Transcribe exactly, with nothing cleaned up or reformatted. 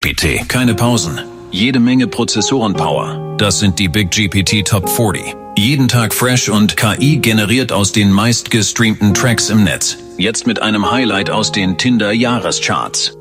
P T. Keine Pausen. Jede Menge Prozessorenpower. Das sind die Big G P T Top vierzig. Jeden Tag fresh und K I generiert aus den meistgestreamten Tracks im Netz. Jetzt mit einem Highlight aus den Tinder-Jahrescharts.